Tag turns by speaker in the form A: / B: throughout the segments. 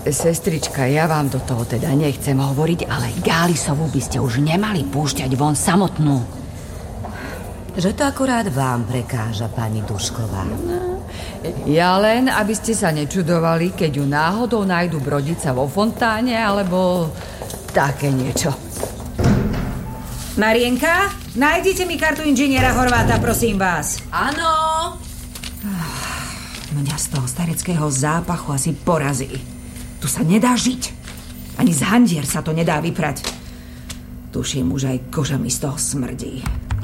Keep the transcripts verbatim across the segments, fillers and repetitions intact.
A: Sestrička, ja vám do toho teda nechcem hovoriť, ale Gálisovu by ste už nemali púšťať von samotnú.
B: Že to akurát vám prekáža, pani Dušková.
A: No, ja len, aby ste sa nečudovali, keď ju náhodou nájdu brodiť sa vo fontáne, alebo také niečo.
C: Marienka, nájdite mi kartu inžiniera Horváta, prosím vás.
B: Áno.
C: Mňa z toho stareckého zápachu asi porazí. Tu sa nedá žiť. Ani z handier sa to nedá vyprať. Tuším, už aj koža mi z toho smrdí.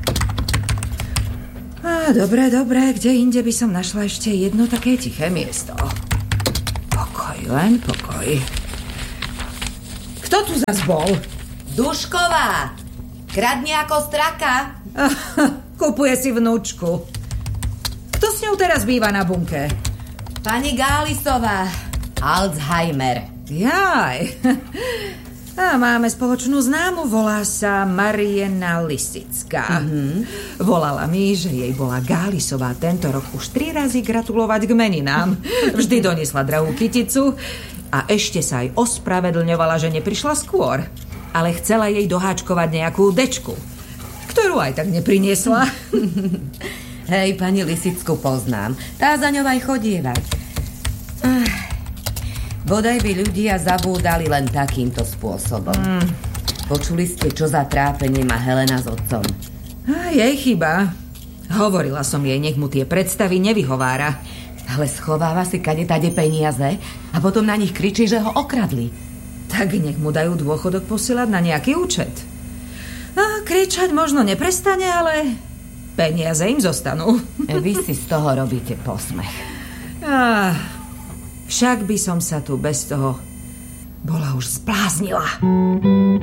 C: Á, dobre, dobre, kde inde by som našla ešte jedno také tiché miesto. Pokoj, len pokoj. Kto tu zas bol?
B: Dušková. Kradne ako straka.
C: Kupuje si vnúčku. Kto s ňou teraz býva na bunke?
B: Pani Gálisová. Alzheimer.
C: Jaj. A máme spoločnú známu, volá sa Mariena Lisická. Mm-hmm. Volala mi, že jej bola Gálisová tento rok už tri razy gratulovať k meninám. Vždy doniesla drahú kyticu a ešte sa aj ospravedlňovala, že neprišla skôr. Ale chcela jej doháčkovať nejakú dečku, ktorú aj tak nepriniesla.
B: Hej, pani Lisicku poznám. Tá za ňou aj chodievať. Bodaj by ľudia zabúdali len takýmto spôsobom. Mm. Počuli ste, čo za trápenie má Helena s otcom?
C: A jej chyba. Hovorila som jej, nech mu tie predstavy nevyhovára.
B: Ale schováva si kadetade peniaze a potom na nich kričí, že ho okradli.
C: Tak nech mu dajú dôchodok posielať na nejaký účet. A kričať možno neprestane, ale peniaze im zostanú.
B: Vy si z toho robíte posmech.
C: Ah, však by som sa tu bez toho bola už zbláznila.